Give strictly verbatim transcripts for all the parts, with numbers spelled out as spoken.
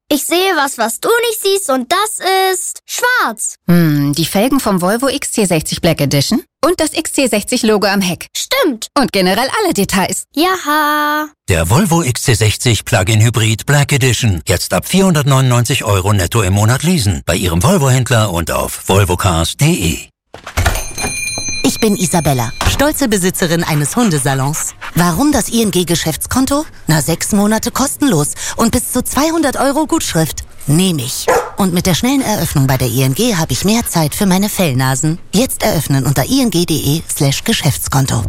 Ich sehe was, was du nicht siehst und das ist schwarz. Hm, die Felgen vom Volvo X C sechzig Black Edition und das X C sechzig Logo am Heck. Stimmt. Und generell alle Details. Jaha. Der Volvo X C sechzig Plug-in Hybrid Black Edition. Jetzt ab vierhundertneunundneunzig Euro netto im Monat leasen. Bei Ihrem Volvo-Händler und auf volvocars punkt de. Ich bin Isabella, stolze Besitzerin eines Hundesalons. Warum das I N G-Geschäftskonto? Na, sechs Monate kostenlos und bis zu zweihundert Euro Gutschrift. Nehme ich. Und mit der schnellen Eröffnung bei der I N G habe ich mehr Zeit für meine Fellnasen. Jetzt eröffnen unter ing.de slash Geschäftskonto.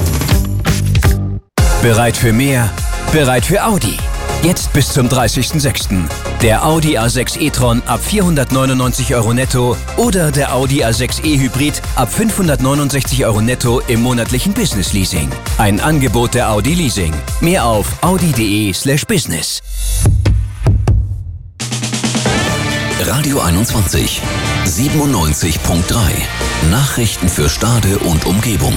Bereit für mehr? Bereit für Audi? Jetzt bis zum dreißigsten sechsten Der Audi A sechs e-tron ab vierhundertneunundneunzig Euro netto oder der Audi A sechs e Hybrid ab fünfhundertneunundsechzig Euro netto im monatlichen Business Leasing. Ein Angebot der Audi Leasing. Mehr auf audi.de slash business. Radio einundzwanzig, siebenundneunzig Komma drei. Nachrichten für Stade und Umgebung.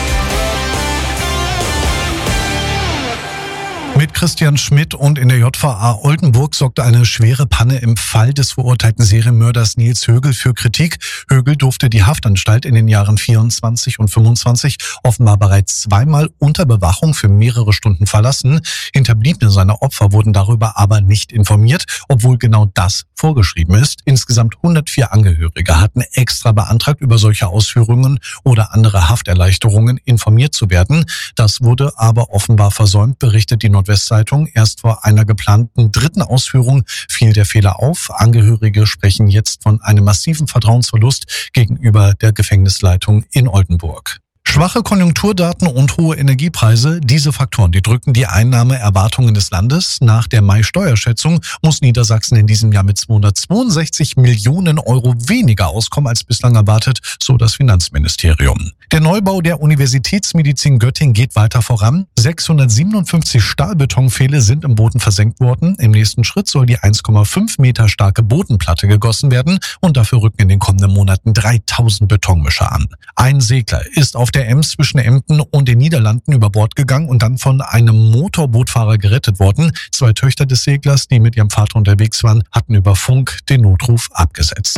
Mit Christian Schmidt und in der J V A Oldenburg sorgte eine schwere Panne im Fall des verurteilten Serienmörders Nils Högel für Kritik. Högel durfte die Haftanstalt in den Jahren vierundzwanzig und fünfundzwanzig offenbar bereits zweimal unter Bewachung für mehrere Stunden verlassen. Hinterbliebene seiner Opfer wurden darüber aber nicht informiert, obwohl genau das vorgeschrieben ist. Insgesamt hundertvier Angehörige hatten extra beantragt, über solche Ausführungen oder andere Hafterleichterungen informiert zu werden. Das wurde aber offenbar versäumt, berichtet die Nordwestzeitung. Erst vor einer geplanten dritten Ausführung fiel der Fehler auf. Angehörige sprechen jetzt von einem massiven Vertrauensverlust gegenüber der Gefängnisleitung in Oldenburg. Schwache Konjunkturdaten und hohe Energiepreise, diese Faktoren, die drücken die Einnahmeerwartungen des Landes. Nach der Mai-Steuerschätzung muss Niedersachsen in diesem Jahr mit zweihundertzweiundsechzig Millionen Euro weniger auskommen als bislang erwartet, so das Finanzministerium. Der Neubau der Universitätsmedizin Göttingen geht weiter voran. sechshundertsiebenundfünfzig Stahlbetonpfähle sind im Boden versenkt worden. Im nächsten Schritt soll die eins Komma fünf Meter starke Bodenplatte gegossen werden und dafür rücken in den kommenden Monaten dreitausend Betonmischer an. Ein Segler ist auf der Ems zwischen Emden und den Niederlanden über Bord gegangen und dann von einem Motorbootfahrer gerettet worden. Zwei Töchter des Seglers, die mit ihrem Vater unterwegs waren, hatten über Funk den Notruf abgesetzt.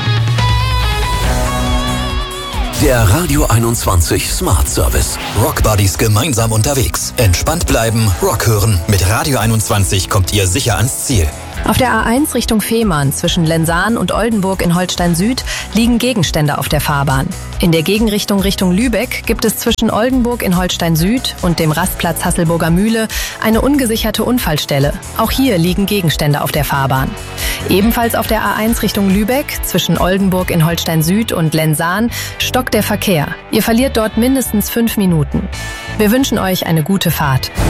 Der Radio einundzwanzig Smart Service. Rock Buddies gemeinsam unterwegs. Entspannt bleiben, Rock hören. Mit Radio einundzwanzig kommt ihr sicher ans Ziel. Auf der A eins Richtung Fehmarn zwischen Lensahn und Oldenburg in Holstein Süd liegen Gegenstände auf der Fahrbahn. In der Gegenrichtung Richtung Lübeck gibt es zwischen Oldenburg in Holstein Süd und dem Rastplatz Hasselburger Mühle eine ungesicherte Unfallstelle. Auch hier liegen Gegenstände auf der Fahrbahn. Ebenfalls auf der A eins Richtung Lübeck zwischen Oldenburg in Holstein Süd und Lensahn stockt der Verkehr. Ihr verliert dort mindestens fünf Minuten. Wir wünschen euch eine gute Fahrt.